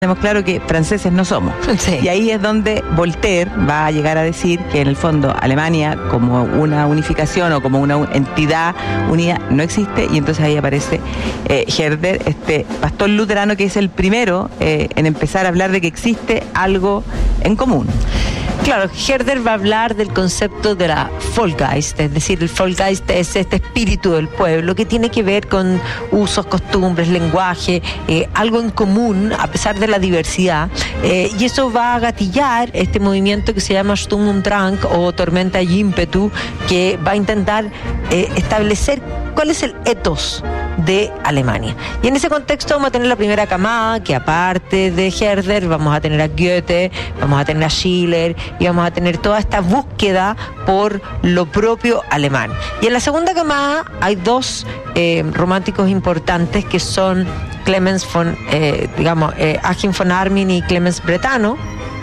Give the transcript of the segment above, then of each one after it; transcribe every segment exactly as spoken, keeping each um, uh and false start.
tenemos claro que franceses no somos. Sí. Y ahí es donde Voltaire va a llegar a decir que en el fondo Alemania como una unificación o como una entidad unida no existe, y entonces ahí aparece eh, Herder, este pastor luterano que es el primero eh, en empezar a hablar de que existe algo en común. Claro, Herder va a hablar del concepto de la Volksgeist, es decir, el Volksgeist es este espíritu del pueblo que tiene que ver con usos, costumbres, lenguaje, eh, algo en común a pesar de la diversidad, eh, y eso va a gatillar este movimiento que se llama Sturm und Drang o Tormenta y ímpetu, que va a intentar eh, establecer cuál es el ethos de Alemania. Y en ese contexto vamos a tener la primera camada, que aparte de Herder vamos a tener a Goethe, vamos a tener a Schiller y vamos a tener toda esta búsqueda por lo propio alemán. Y en la segunda camada hay dos eh, románticos importantes que son Clemens von, eh, digamos, eh, Achim von Arnim y Clemens Brentano,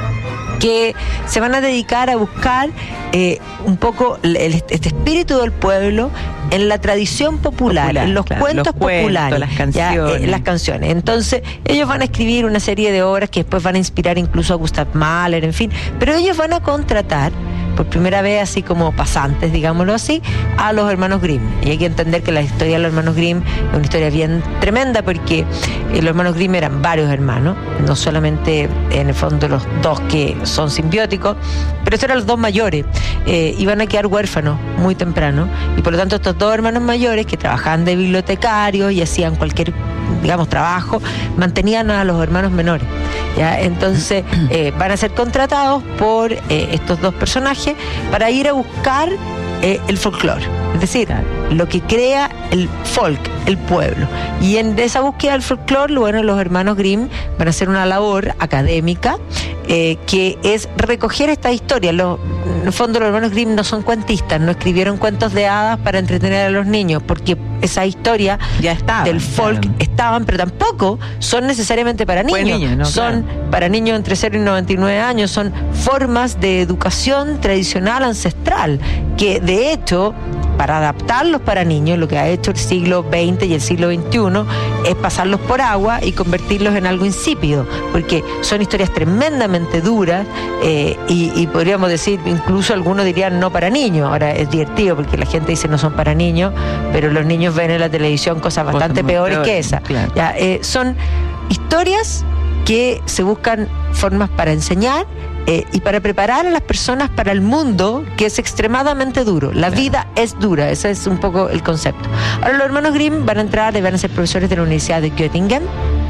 que se van a dedicar a buscar eh, un poco el, este espíritu del pueblo en la tradición popular, popular en los claro, cuentos los populares, cuentos, las canciones. Ya, eh, las canciones. Entonces, ellos van a escribir una serie de obras que después van a inspirar incluso a Gustav Mahler, en fin, pero ellos van a contratar por primera vez, así como pasantes, digámoslo así, a los hermanos Grimm. Y hay que entender que la historia de los hermanos Grimm es una historia bien tremenda, porque eh, los hermanos Grimm eran varios hermanos, no solamente en el fondo los dos que son simbióticos, pero estos eran los dos mayores, eh, iban a quedar huérfanos muy temprano, y por lo tanto estos dos hermanos mayores que trabajaban de bibliotecarios y hacían cualquier, digamos, trabajo, mantenían a los hermanos menores. ¿Ya? Entonces eh, van a ser contratados por eh, estos dos personajes para ir a buscar eh, el folclore, es decir, lo que crea el folk, el pueblo. Y en esa búsqueda del folclore, bueno, los hermanos Grimm van a hacer una labor académica eh, que es recoger esta historia. Los, en el fondo, los hermanos Grimm no son cuentistas, no escribieron cuentos de hadas para entretener a los niños, porque esa historia ya estaba, del folk claro. estaban, pero tampoco son necesariamente para niños, niño, ¿no? son Claro. para niños entre cero y noventa y nueve años, son formas de educación tradicional ancestral, que de hecho, para adaptarlos para niños, lo que ha hecho el siglo veinte y el siglo veintiuno es pasarlos por agua y convertirlos en algo insípido, porque son historias tremendamente duras eh, y, y podríamos decir, incluso algunos dirían no para niños. Ahora es divertido porque la gente dice no son para niños, pero los niños ven en la televisión cosas bastante cosas peores, peores que esa. Claro. Ya, eh, son historias que se buscan formas para enseñar eh, y para preparar a las personas para el mundo, que es extremadamente duro. La Claro. vida es dura, ese es un poco el concepto. Ahora los hermanos Grimm van a entrar y van a ser profesores de la Universidad de Göttingen.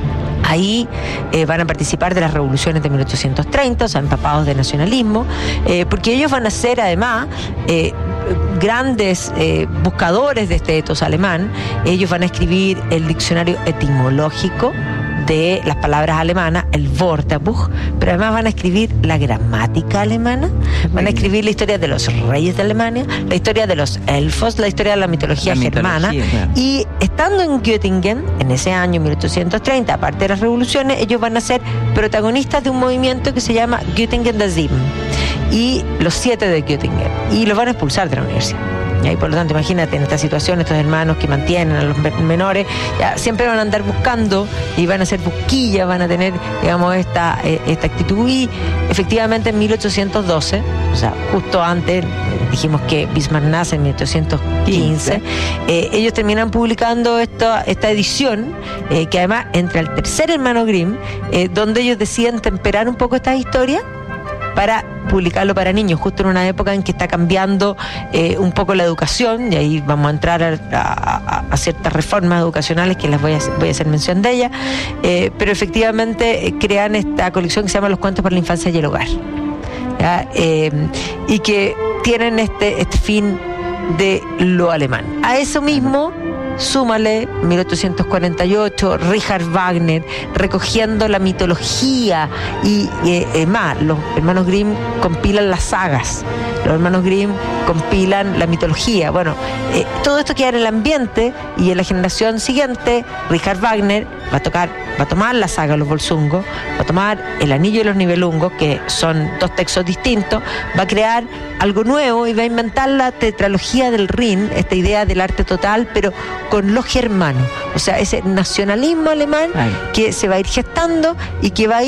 Ahí eh, van a participar de las revoluciones de mil ochocientos treinta, o sea, empapados de nacionalismo, eh, porque ellos van a ser además eh, grandes eh, buscadores de este ethos alemán. Ellos van a escribir el diccionario etimológico de las palabras alemanas, el Wörterbuch, pero además van a escribir la gramática alemana, van a escribir la historia de los reyes de Alemania, la historia de los elfos, la historia de la mitología La germana, mitología, claro. y estando en Göttingen, en ese año mil ochocientos treinta, aparte de las revoluciones, ellos van a ser protagonistas de un movimiento que se llama Göttingen der Sieben, y los siete de Göttingen, y los van a expulsar de la universidad. Y por lo tanto, imagínate, en esta situación, estos hermanos que mantienen a los menores, ya siempre van a andar buscando y van a hacer busquillas, van a tener, digamos, esta, esta actitud. Y efectivamente en mil ochocientos doce, o sea, justo antes, dijimos que Bismarck nace en mil ochocientos quince, eh, ellos terminan publicando esta, esta edición, eh, que además entra el tercer hermano Grimm, eh, donde ellos deciden temperar un poco estas historias para publicarlo para niños, justo en una época en que está cambiando eh, un poco la educación, y ahí vamos a entrar a, a, a ciertas reformas educacionales que las voy a, voy a hacer mención de ellas, eh, pero efectivamente eh, crean esta colección que se llama Los cuentos para la infancia y el hogar, ¿ya? Eh, y que tienen este, este fin de lo alemán. A eso mismo súmale mil ochocientos cuarenta y ocho, Richard Wagner recogiendo la mitología y, y eh, más, los hermanos Grimm compilan las sagas, los hermanos Grimm compilan la mitología. Bueno, eh, todo esto queda en el ambiente, y en la generación siguiente Richard Wagner va a tocar, va a tomar la saga Los Volsungos, va a tomar El Anillo y los Nibelungos, que son dos textos distintos, va a crear algo nuevo y va a inventar la tetralogía del Rin, esta idea del arte total, pero con lo germano, o sea, ese nacionalismo alemán Ay. que se va a ir gestando y que va a ir